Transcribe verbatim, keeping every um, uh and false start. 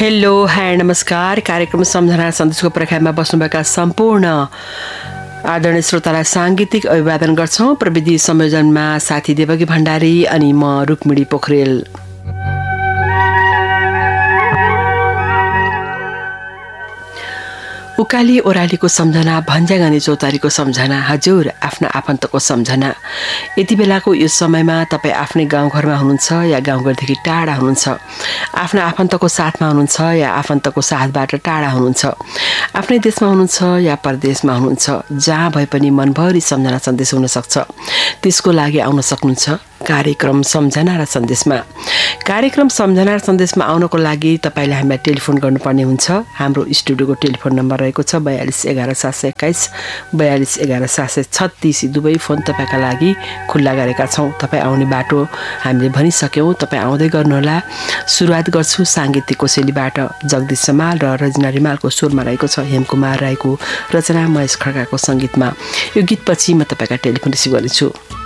Hello hi नमस्कार। कार्यक्रम सम्झना सन्देशको प्रख्यामा बस्नुभएका सम्पूर्ण आदरणीय श्रोतालाई साङ्गीतिक अभिवादन गर्छौं। प्रविधि संयोजनमा साथी देवकी भण्डारी अनि म रुक्मिणी पोखरेल। उकाली ओरालीको सम्झना, भन्ज्यागनी चौतारीको सम्झना, हजुर आफ्ना आफन्तको सम्झना। यति बेलाको यो समयमा तपाईँ आफ्नै गाउँघरमा हुनुहुन्छ या गाउँघरदेखि टाढा हुनुहुन्छ, आफ्ना आफन्तको साथमा हुनुहुन्छ या आफन्तको साथबाट टाढा हुनुहुन्छ, आफ्नै देशमा हुनुहुन्छ या परदेशमा हुनुहुन्छ, जहाँ भए पनि मनभरि सम्झना सन्देश हुनसक्छ। त्यसको लागि आउन सक्नुहुन्छ कार्यक्रम सम्झना र सन्देशमा। कार्यक्रम सम्झना र सन्देशमा आउनको लागि तपाईँले हामीलाई टेलिफोन गर्नुपर्ने हुन्छ। हाम्रो स्टुडियोको टेलिफोन नम्बर रहेको छ बयालिस एघार सात सय एक्काइस बयालिस एघार सात सय छत्तिस। दुवै फोन तपाईँका लागि खुल्ला गरेका छौँ। तपाईँ आउने बाटो हामीले भनिसक्यौँ, तपाईँ आउँदै गर्नुहोला। सुरुवात गर्छु साङ्गीतिक कोसेलीबाट। जगदीश समाल र रजना रिमालको स्वरमा रहेको छ हेमकुमार राईको रचना, महेश खड्काको सङ्गीतमा। यो गीतपछि म तपाईँका टेलिफोन रिसिभ गर्नेछु।